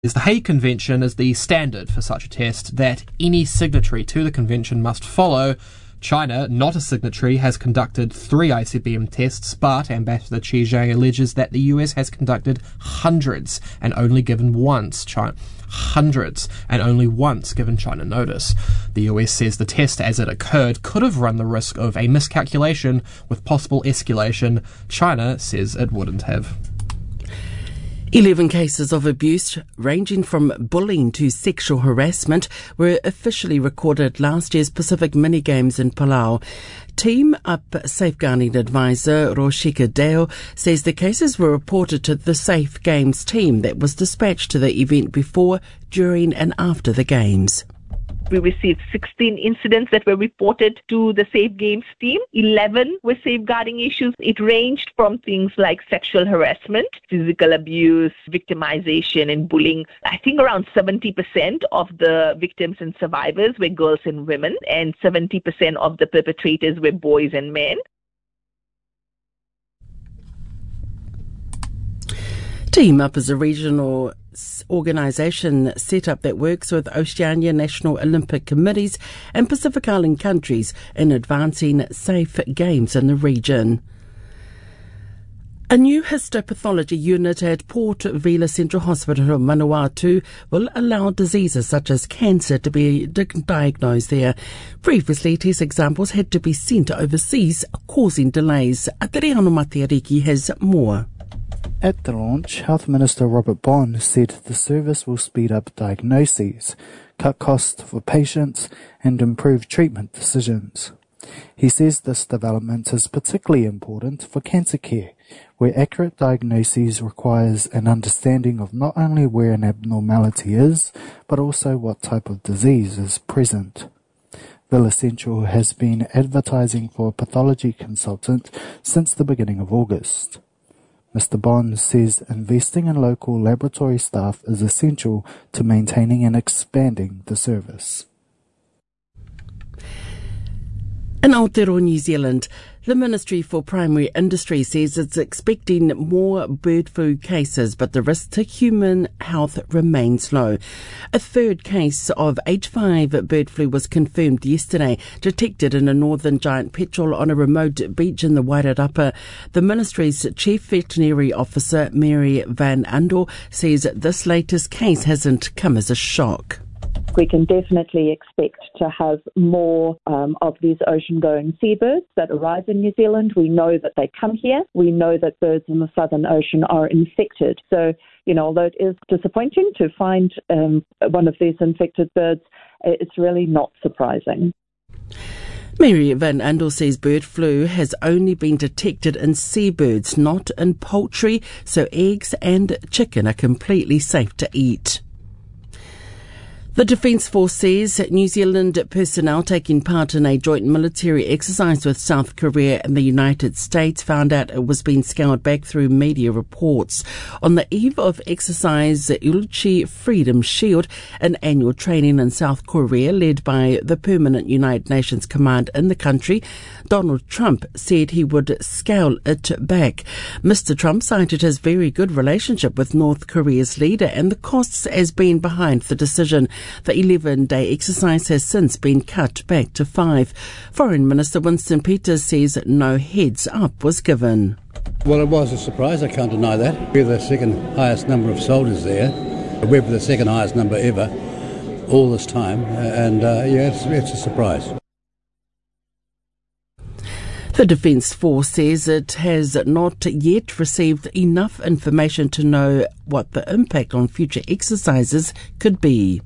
The Hague Convention is the standard for such a test that any signatory to the convention must follow. China, not a signatory, has conducted 3 ICBM tests, but Ambassador Qi Zhang alleges that the US has conducted hundreds and only once given China notice. The US says the test as it occurred could have run the risk of a miscalculation with possible escalation. China says it wouldn't have. 11 cases of abuse, ranging from bullying to sexual harassment, were officially recorded last year's Pacific Mini-Games in Palau. Team Up Safeguarding Advisor Roshika Dale says the cases were reported to the Safe Games team that was dispatched to the event before, during and after the Games. We received 16 incidents that were reported to the Safe Games team. 11 were safeguarding issues. It ranged from things like sexual harassment, physical abuse, victimization and bullying. I think around 70% of the victims and survivors were girls and women, and 70% of the perpetrators were boys and men. Team Up is a regional organisation set up that works with Oceania National Olympic Committees and Pacific Island countries in advancing safe games in the region. A new histopathology unit at Port Vila Central Hospital in Manawatu will allow diseases such as cancer to be diagnosed there. Previously, test examples had to be sent overseas, causing delays. Adriano Matiariki has more. At the launch, Health Minister Robert Bond said the service will speed up diagnoses, cut costs for patients and improve treatment decisions. He says this development is particularly important for cancer care, where accurate diagnoses requires an understanding of not only where an abnormality is, but also what type of disease is present. Villa Central has been advertising for a pathology consultant since the beginning of August. Mr. Bond says investing in local laboratory staff is essential to maintaining and expanding the service. In Aotearoa, New Zealand, the Ministry for Primary Industry says it's expecting more bird flu cases, but the risk to human health remains low. A third case of H5 bird flu was confirmed yesterday, detected in a northern giant petrel on a remote beach in the Wairarapa. The Ministry's Chief Veterinary Officer, Mary Van Andel, says this latest case hasn't come as a shock. We can definitely expect to have more of these ocean-going seabirds that arrive in New Zealand. We know that they come here. We know that birds in the Southern Ocean are infected. So, although it is disappointing to find one of these infected birds, it's really not surprising. Mary Van Andel says bird flu has only been detected in seabirds, not in poultry, so eggs and chicken are completely safe to eat. The Defence Force says New Zealand personnel taking part in a joint military exercise with South Korea and the United States found out it was being scoured back through media reports. On the eve of exercise Ulchi Freedom Shield, an annual training in South Korea led by the permanent United Nations command in the country, Donald Trump said he would scale it back. Mr. Trump cited his very good relationship with North Korea's leader and the costs as being behind the decision. The 11-day exercise has since been cut back to 5. Foreign Minister Winston Peters says no heads up was given. Well, it was a surprise, I can't deny that. We're the second highest number of soldiers there. We're the second highest number ever all this time, and it's a surprise. The Defence Force says it has not yet received enough information to know what the impact on future exercises could be.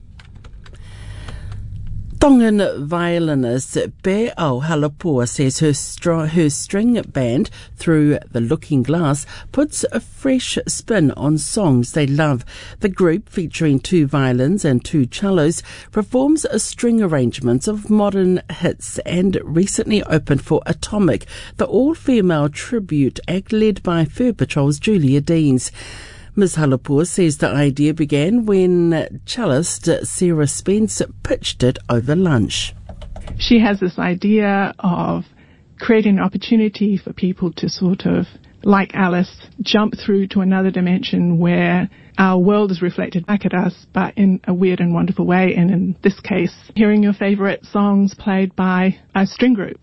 Tongan violinist Pe'au Halapua says her string band, Through the Looking Glass, puts a fresh spin on songs they love. The group, featuring 2 violins and 2 cellos, performs a string arrangements of modern hits and recently opened for Atomic, the all-female tribute act led by Fur Patrol's Julia Deans. Ms. Halapua says the idea began when cellist Sarah Spence pitched it over lunch. She has this idea of creating an opportunity for people to sort of like Alice, jump through to another dimension where our world is reflected back at us, but in a weird and wonderful way. And in this case, hearing your favourite songs played by a string group.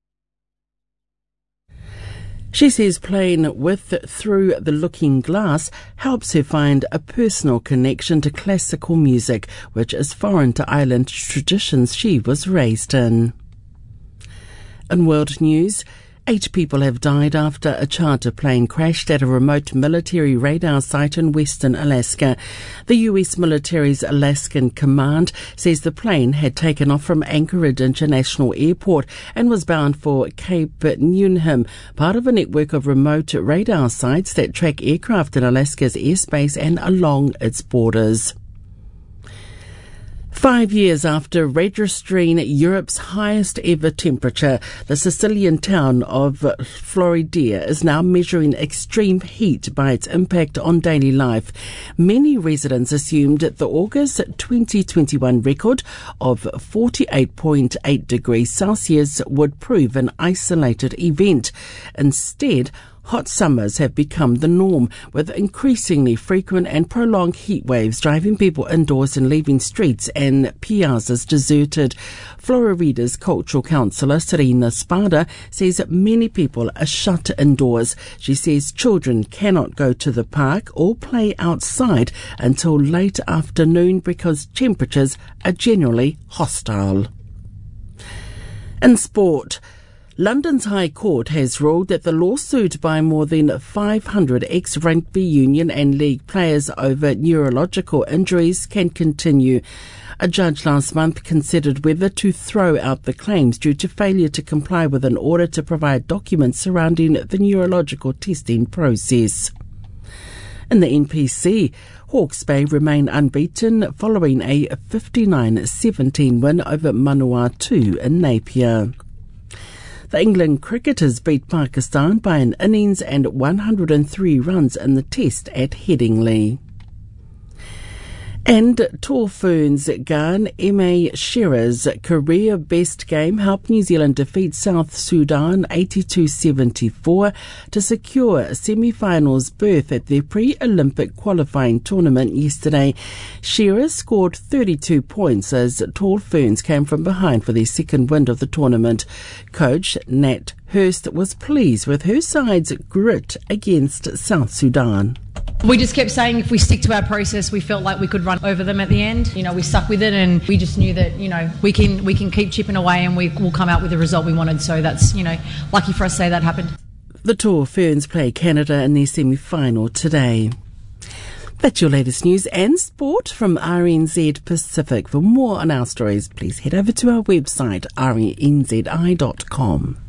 She says playing with Through the Looking Glass helps her find a personal connection to classical music, which is foreign to island traditions she was raised in. In world news, 8 people have died after a charter plane crashed at a remote military radar site in western Alaska. The U.S. military's Alaskan Command says the plane had taken off from Anchorage International Airport and was bound for Cape Newnham, part of a network of remote radar sites that track aircraft in Alaska's airspace and along its borders. 5 years after registering Europe's highest ever temperature, the Sicilian town of Floridia is now measuring extreme heat by its impact on daily life. Many residents assumed the August 2021 record of 48.8 degrees Celsius would prove an isolated event. Instead, hot summers have become the norm, with increasingly frequent and prolonged heat waves driving people indoors and leaving streets and piazzas deserted. Florida's cultural councillor Serena Spada says that many people are shut indoors. She says children cannot go to the park or play outside until late afternoon because temperatures are generally hostile. In sport, London's High Court has ruled that the lawsuit by more than 500 ex-rugby union and league players over neurological injuries can continue. A judge last month considered whether to throw out the claims due to failure to comply with an order to provide documents surrounding the neurological testing process. In the NPC, Hawke's Bay remain unbeaten following a 59-17 win over Manawatu in Napier. The England cricketers beat Pakistan by an innings and 103 runs in the test at Headingley. And Tall Ferns Ghan Emma Shearer's career best game helped New Zealand defeat South Sudan 82-74 to secure a semi-finals berth at their pre-Olympic qualifying tournament yesterday. Shearer scored 32 points as Tall Ferns came from behind for their second win of the tournament. Coach Nat Hurst was pleased with her side's grit against South Sudan. We just kept saying if we stick to our process, we felt like we could run over them at the end. We stuck with it and we just knew that, we can keep chipping away and we will come out with the result we wanted. So that's, lucky for us to say that happened. The Tall Ferns play Canada in their semi-final today. That's your latest news and sport from RNZ Pacific. For more on our stories, please head over to our website, rnzi.com.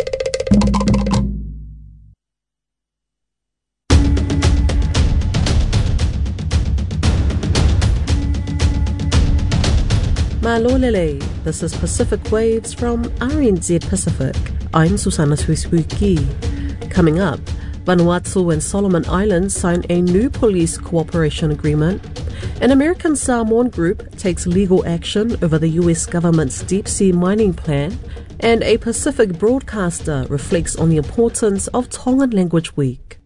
Malolele, this is Pacific Waves from RNZ Pacific. I'm Susanna Tuiswuki. Coming up, Vanuatu and Solomon Islands sign a new police cooperation agreement. An American Samoan group takes legal action over the US government's deep-sea mining plan, and a Pacific broadcaster reflects on the importance of Tongan Language Week.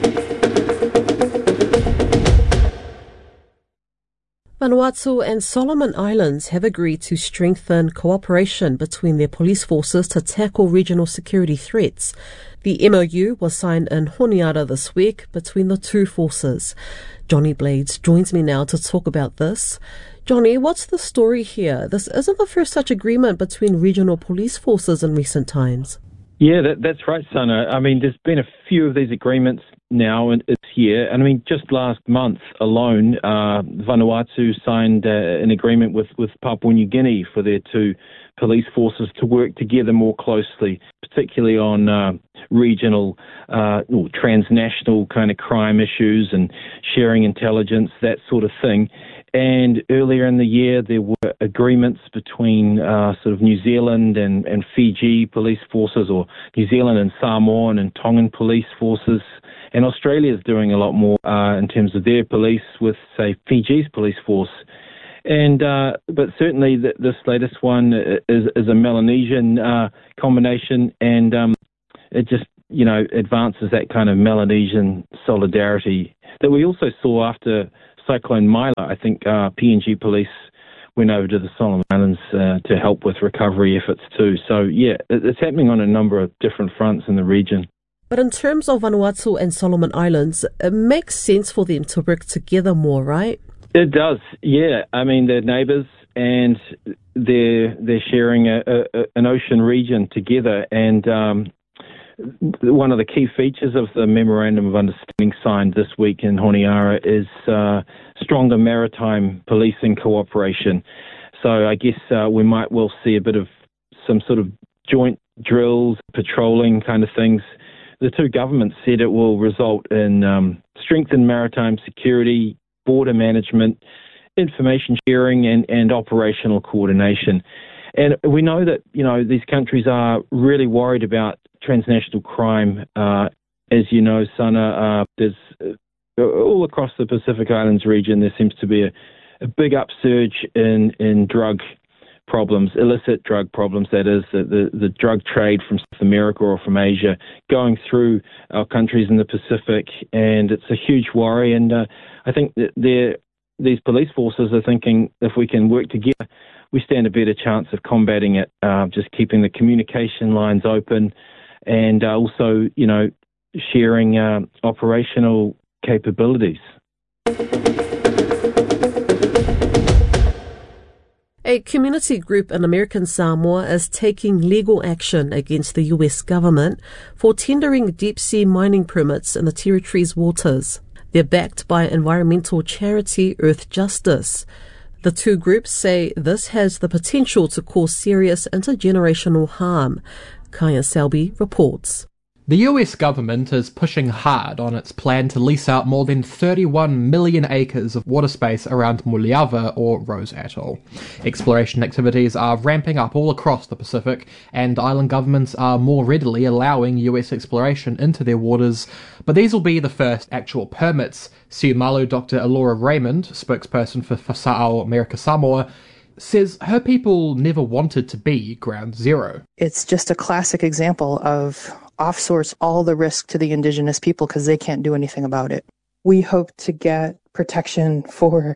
Vanuatu and Solomon Islands have agreed to strengthen cooperation between their police forces to tackle regional security threats. The MOU was signed in Honiara this week between the two forces. Johnny Blades joins me now to talk about this. Johnny, what's the story here? This isn't the first such agreement between regional police forces in recent times. Yeah, that's right, Sana. I mean, there's been a few of these agreements now this year. And I mean, just last month alone, Vanuatu signed an agreement with Papua New Guinea for their two police forces to work together more closely, particularly on regional or transnational kind of crime issues and sharing intelligence, that sort of thing. And earlier in the year, there were agreements between sort of New Zealand and Fiji police forces, or New Zealand and Samoan and Tongan police forces. And Australia's doing a lot more in terms of their police with, say, Fiji's police force. And but certainly this latest one is a Melanesian combination, and it just advances that kind of Melanesian solidarity that we also saw after Cyclone Milo. I think PNG police went over to the Solomon Islands to help with recovery efforts too. So, yeah, it's happening on a number of different fronts in the region. But in terms of Vanuatu and Solomon Islands, it makes sense for them to work together more, right? It does, yeah. I mean, they're neighbours and they're sharing an ocean region together. And one of the key features of the Memorandum of Understanding signed this week in Honiara is stronger maritime policing cooperation. So I guess we might well see a bit of some sort of joint drills, patrolling kind of things. The two governments said it will result in strengthened maritime security, border management, information sharing, and operational coordination. And we know that, these countries are really worried about transnational crime. As you know, Sana, there's all across the Pacific Islands region, there seems to be a big upsurge in drug problems, illicit drug problems, that is, the drug trade from South America or from Asia going through our countries in the Pacific, and it's a huge worry. And I think that these police forces are thinking if we can work together, we stand a better chance of combating it, just keeping the communication lines open and also, sharing operational capabilities. A community group in American Samoa is taking legal action against the US government for tendering deep-sea mining permits in the territory's waters. They're backed by environmental charity Earth Justice. The two groups say this has the potential to cause serious intergenerational harm. Kaya Selby reports. The US government is pushing hard on its plan to lease out more than 31 million acres of water space around Muliava or Rose Atoll. Exploration activities are ramping up all across the Pacific, and island governments are more readily allowing US exploration into their waters, but these will be the first actual permits. Siumalu Dr. Elora Raymond, spokesperson for Fasa'ao America Samoa, says her people never wanted to be ground zero. It's just a classic example of offsource all the risk to the indigenous people because they can't do anything about it. We hope to get protection for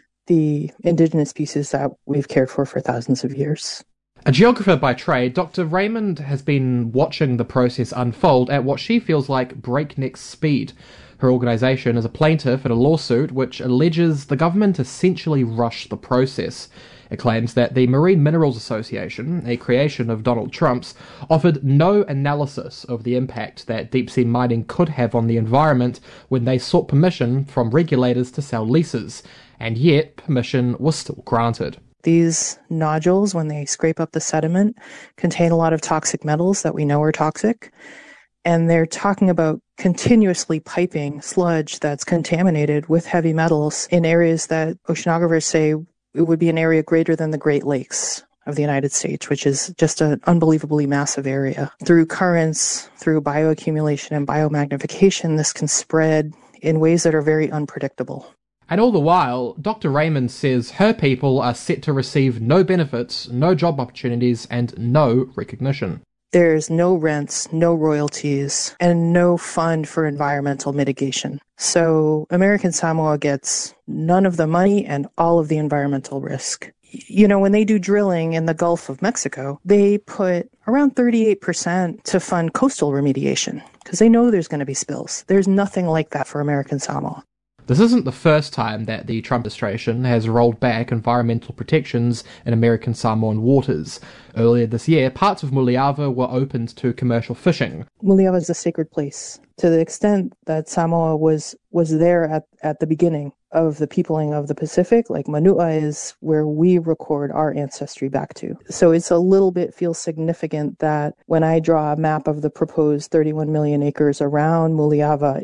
the indigenous species that we've cared for thousands of years. A geographer by trade, Dr. Raymond has been watching the process unfold at what she feels like breakneck speed. Her organisation is a plaintiff in a lawsuit which alleges the government essentially rushed the process. It claims that the Marine Minerals Association, a creation of Donald Trump's, offered no analysis of the impact that deep-sea mining could have on the environment when they sought permission from regulators to sell leases, and yet permission was still granted. These nodules, when they scrape up the sediment, contain a lot of toxic metals that we know are toxic, and they're talking about continuously piping sludge that's contaminated with heavy metals in areas that oceanographers say it would be an area greater than the Great Lakes of the United States, which is just an unbelievably massive area. Through currents, through bioaccumulation and biomagnification, this can spread in ways that are very unpredictable. And all the while, Dr. Raymond says her people are set to receive no benefits, no job opportunities, and no recognition. There's no rents, no royalties, and no fund for environmental mitigation. So American Samoa gets none of the money and all of the environmental risk. When they do drilling in the Gulf of Mexico, they put around 38% to fund coastal remediation because they know there's going to be spills. There's nothing like that for American Samoa. This isn't the first time that the Trump administration has rolled back environmental protections in American Samoan waters. Earlier this year, parts of Muliava were opened to commercial fishing. Muliava is a sacred place to the extent that Samoa was there at the beginning of the peopling of the Pacific. Like Manua is where we record our ancestry back to. So it's a little bit feels significant that when I draw a map of the proposed 31 million acres around Muliava,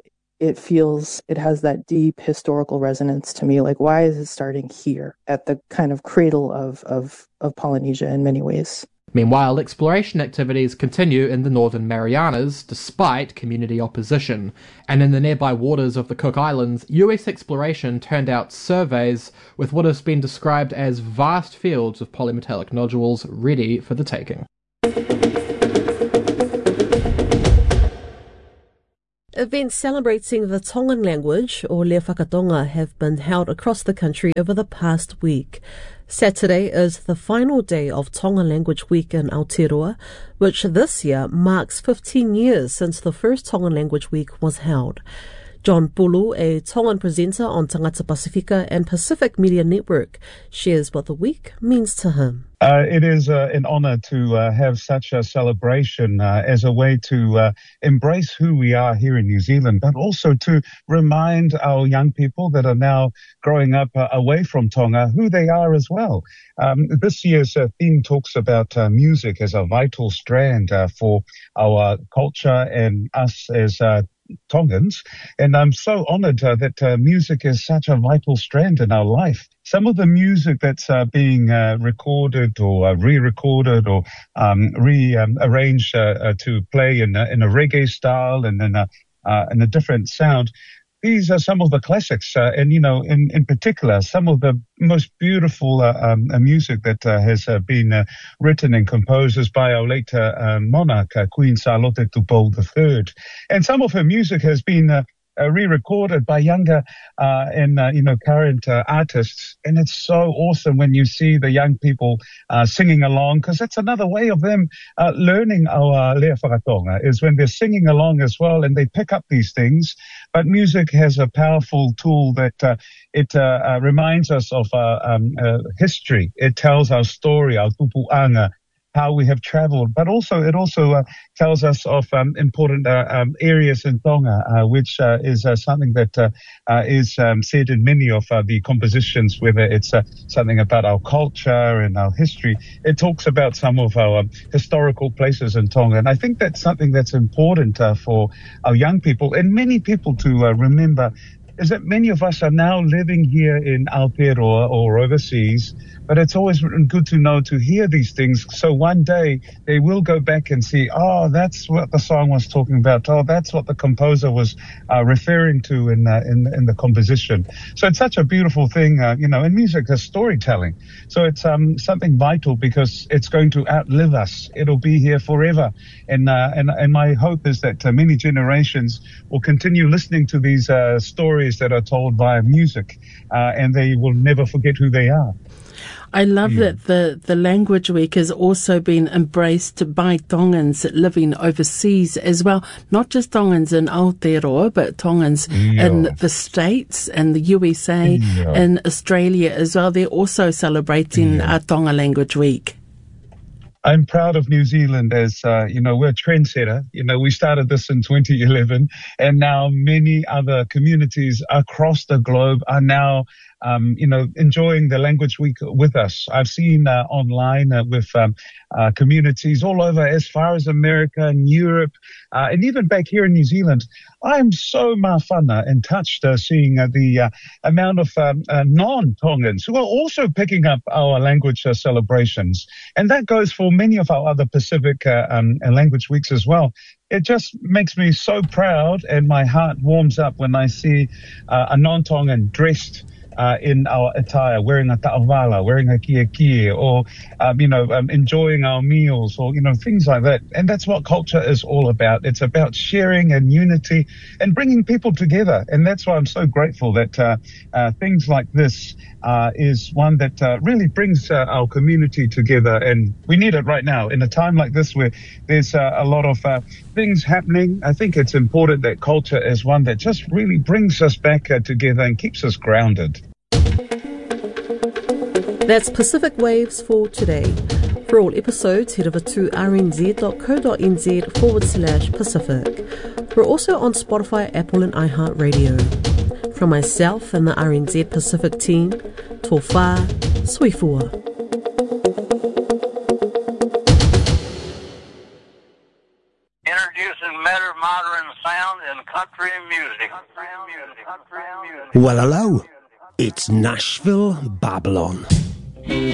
it has that deep historical resonance to me. Like, why is it starting here at the kind of cradle of Polynesia in many ways? Meanwhile, exploration activities continue in the Northern Marianas despite community opposition. And in the nearby waters of the Cook Islands, US exploration turned out surveys with what has been described as vast fields of polymetallic nodules ready for the taking. Events celebrating the Tongan language, or Lea Whakatonga, have been held across the country over the past week. Saturday is the final day of Tongan Language Week in Aotearoa, which this year marks 15 years since the first Tongan Language Week was held. John Pulu, a Tongan presenter on Tangata Pasifika and Pacific Media Network, shares what the week means to him. It is an honour to have such a celebration as a way to embrace who we are here in New Zealand, but also to remind our young people that are now growing up away from Tonga who they are as well. This year's theme talks about music as a vital strand for our culture and us as Tongans, and I'm so honoured that music is such a vital strand in our life. Some of the music that's being recorded or re-recorded or rearranged to play in a reggae style and in a different sound. These are some of the classics, and, you know, in particular, some of the most beautiful music that has been written and composed by our late monarch, Queen Charlotte Tupou III. And some of her music has been re-recorded by younger and current artists, and it's so awesome when you see the young people singing along, because that's another way of them learning our Lea Whakatonga, is when they're singing along as well and they pick up these things. But music has a powerful tool that it reminds us of history. It tells our story, our tupuanga, how we have travelled, but also it tells us of important areas in Tonga, which is something that is said in many of the compositions, whether it's something about our culture and our history. It talks about some of our historical places in Tonga, and I think that's something that's important for our young people and many people to remember, is that many of us are now living here in Aotearoa or overseas, but it's always good to know, to hear these things, so one day they will go back and see, oh, that's what the song was talking about, oh, that's what the composer was referring to in the composition. So it's such a beautiful thing, and music is storytelling. So it's something vital because it's going to outlive us. It'll be here forever. And my hope is that many generations will continue listening to these stories that are told via music, and they will never forget who they are. I love that the Language Week has also been embraced by Tongans living overseas as well. Not just Tongans in Aotearoa, but Tongans in the States and the USA and Australia as well. They're also celebrating our Tonga Language Week. I'm proud of New Zealand as, we're a trendsetter. We started this in 2011, and now many other communities across the globe are now enjoying the Language Week with us. I've seen online with communities all over, as far as America and Europe, and even back here in New Zealand. I'm so mawhana and touched seeing the amount of non-Tongans who are also picking up our language celebrations. And that goes for many of our other Pacific Language Weeks as well. It just makes me so proud, and my heart warms up when I see a non-Tongan dressed in our attire, wearing a ta'avala, wearing a kia, or, enjoying our meals, or, things like that. And that's what culture is all about. It's about sharing and unity and bringing people together. And that's why I'm so grateful that things like this is one that really brings our community together. And we need it right now. In a time like this where there's a lot of things happening, I think it's important that culture is one that just really brings us back together and keeps us grounded. That's Pacific Waves for today. For all episodes, head over to rnz.co.nz/Pacific. We're also on Spotify, Apple and iHeartRadio. From myself and the RNZ Pacific team, tō whā, sui fua. Introducing better modern sound and country music. Well, hello. It's Nashville, Babylon.